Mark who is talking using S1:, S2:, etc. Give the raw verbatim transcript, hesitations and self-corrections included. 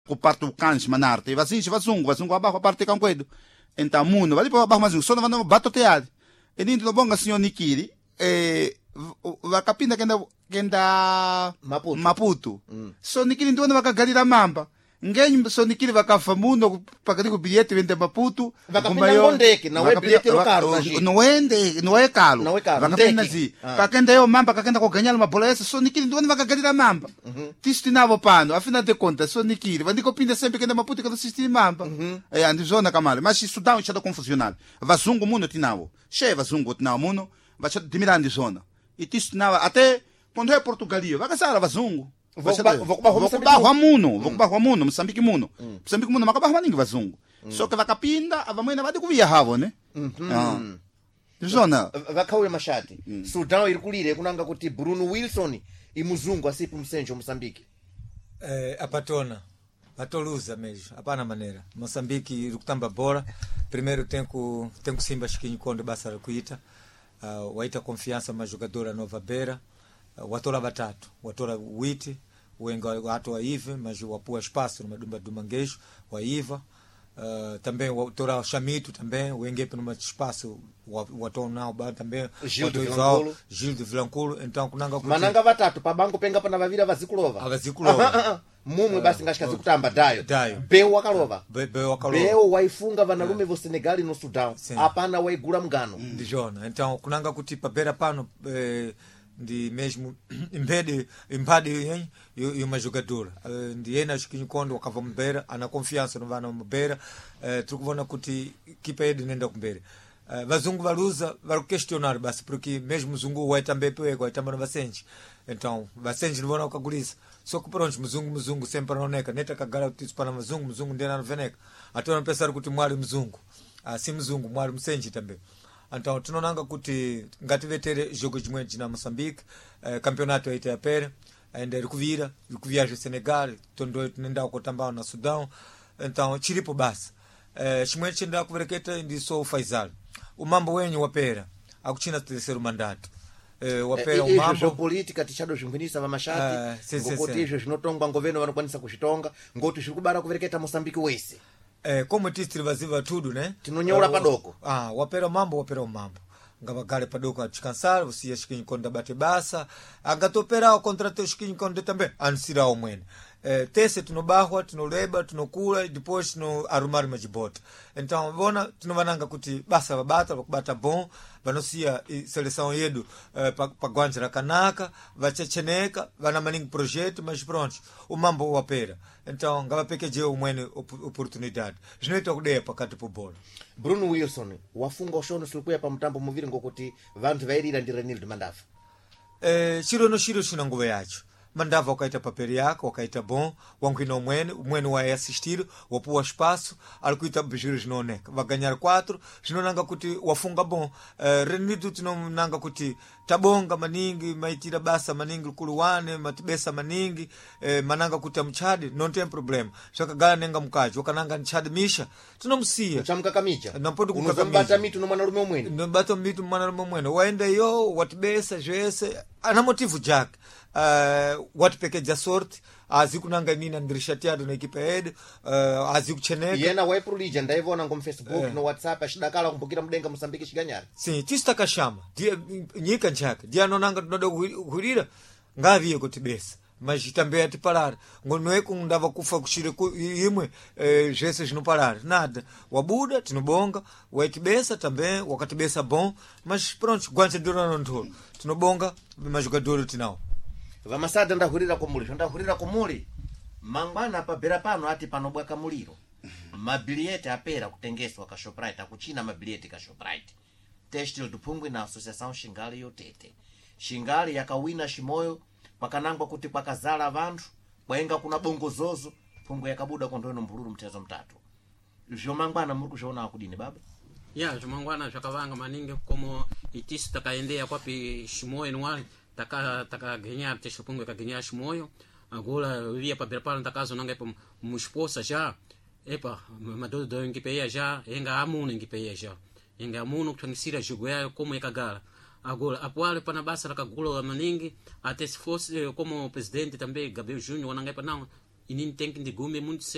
S1: parte o cães manarte vazinho vazungu vazungu abaixo a parte campedo então mundo vale para abaixo mas só não vai batotear e dentro do bonga senhor Nikiri eh va capinda que anda que anda
S2: Maputo,
S1: Maputo.
S2: Mm.
S1: So Nikiri ndio vakagalira mamba ngenyi so Nikiri vakafa mundo pakati ku bilhete vende Maputo
S2: Vakapinda ngondeke na we bilhete lokalo na ji
S1: no ende no é calo
S2: Não é caro,
S1: vakapenda
S2: ndeke.
S1: zi
S2: Ah.
S1: kakenda yo mamba kakenda kuganyala mapolesa so Nikiri ndio vakagalira mamba tistinavo pano afina de conta so Nikiri vandiko pinda sempre que anda Maputo que não assistir mamba é andi zona kamale mas isso dá um chado confusional vazungu mundo tinavo che vazungu tinavo mundo vacha timirandi zona e tistinava até quando é Portugalio vakasala vazungu
S2: Vou kuba- vou kuba- vou Moçambique
S1: vokubahwa muno vokubahwa muno Moçambique muno Moçambique muno makabahwa ningi vazungu só que vakapinda avamwena vadi kuvia havo né Ah. zona
S2: vakhawule mashati Sudan iri kulire kunanga kuti Bruno Wilson imuzungu asipi msenjo Mozambique.
S3: Eh, apatona patoluza mesmo hapana maneira Moçambique iri kutamba bora primeiro tem ku tem ku simba chiquinho quando basta kuita uh, waita confiança ma jogadora nova beira uh, watola batatu watola witi wenga watu waive mas wapua espaço numa dumba do manguejo waiva uh, também watola chamito também wengepe numa espaço watona ba também
S2: Gil de
S3: watu
S2: Vilanculo.
S3: izao, Gil de Vilanculo então kunanga kuti
S2: mananga vatatu pabango penga pana vavira vazikulova
S3: avazikulova
S2: mumwe basi ngashikazi kutamba dayo
S3: Dayo.
S2: beu wakalova
S3: be, be wakalo
S2: beu waifunga vanalume vo Senegal no Sudan
S3: Sim.
S2: apana waigula mgano
S3: ndijona então kunanga kuti papera pano eh, ndi mesmo impede impade hein e uma jogadora uh, ndi ena chikinkondo wakava mbera ana confiança no vana mbera uh, tukuvona kuti kipa yedu nenda kumbere uh, vazungu valuza vari questionar basi porque mesmo mzungu waita mbepe weko waita mano vasenji então vasenji ndivona ukagulisa só que pronto mzungu mzungu sempre anaoneka neta kagala kuti pana mzungu mzungu ndiye anveneka atona pensar kuti mwali mzungu uh, si mzungu mwali msenji também então tinonanga kuti ngativetere jogo chimwe china Moçambique eh, campeonato aita yapere ainda iri kuvira iri kuviaja Senegal tondo tinenda kutambao na Sudão então chilipo basi eh, chimwe chinda kuvereketa ndi so Faisal o mambo wenyu wapera akuchina terceiro mandato eh, wapera o
S2: izvo
S3: mambo
S2: zvopolitika tichado zvingwinisa vamashati
S3: Eh, si, si,
S2: ngokuti
S3: si.
S2: izvo zvinotongwa ngoveno vanokwanisa kuzvitonga ngoti zviri kubara kuvereketa Mozambique wese
S3: eh, como tistri vaziva tudo né
S2: Tinonyeura
S3: Eh,
S2: padoko.
S3: ah wapera o mambo wapera o mambo ngavagale padoko descansar você chiquinho quando bate basa angatopera o contrato chiquinho quando também ansira o mwene eh, tese tunobahwa tunoleba tunokula depois no arrumar majibota então vona tunovananga kuti basa babata bakubata bom vanosia seleção yedu eh, pagwanja kanaka vachecheneka vana maningi projeto mas pronto o mambo wapera então ngavapekeje o mwene op oportunidade zvinoita kudeya pakati pobola
S2: Bruno Wilson wafunga ushono silikuya pa mtambo muviri ngokuti vanthu vairira ndi Renildo Mandava
S3: eh, chiro no chiro china nguva yacho mandava wakaita papel yako wakaita bom wankwina umwene umwene waye assistir wapuwa espaço alikuita bjuro zinooneka vaganhar quatro zinonanga kuti wafunga bom uh, Renildo tinonanga kuti tabonga maningi maitira basa maningi lukuluwane matibesa maningi eh, mananga kuti amchadi non tem problema zvakagala nenga mukaji wakananga nchadi misha tinomusiya
S2: chamkakamija
S3: Nampodi
S2: unozombata
S3: kukakamija.
S2: mitu nomwanalume omwene
S3: nobata mitu mwana mwene waenda yo watibesa zvese ana motivu jake uh, watipekedza sorte azikunanga nina ndirishatiado na ekipa yedu uh, azikucheneka
S2: yena waipulija ndaivona ngo mfacebook no WhatsApp ashidakala kumbukira mudenga Mozambique chiganyara
S3: sim tistakashama dia nyika nchaka dia nonanga tinoda kuhwirira ngaviye kutibesa mas também atiparar ngonoe kundava kufa kushire ku imwe eh, zvese zvinoparara nada wabuda tinobonga waitibesa também wakatibesa bom mas pronto gwanje ndiro ntolo tinobonga majogadori tinao
S2: vamasada ndahurira komuli ndahurira komuli mangwana pabera pano ati panobwaka muliro mabiliete apera kutengeswa ka Shoprite akuchina mabiliete ka Shoprite Testil Dupungwe na Associação Xingali yotete Xingali yakawina shimoyo pakanangwa kuti pakazala vantu kwaenga kuna bongozozo Pungwe yakabuda kondono mpululu mtezo mtatu ivyo mangwana muri kuzviona kudini baba
S4: ya zvimangwana zvakavanga maningi komo itisi takaendea kwapi shimoyo nwali taka taka genya tesho Pungwe kagenya shimoyo agora via pabera pano takazonanga ipo musposa já epa madodo do ngipeya já enga amuno ngipeya já enga amuno kutwangisira jogo yayo como yakagala agora apoale pana basa lakagula maningi até se fosse como presidente também Gabriel Júnior wananga ipa não inini tem que ndigume muito